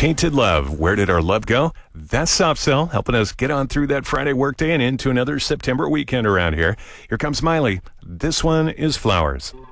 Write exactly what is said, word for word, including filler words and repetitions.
Tainted Love. Where did our love go? That's Soft Cell, helping us get on through that Friday workday and into another September weekend around here. Here comes Miley. This one is Flowers.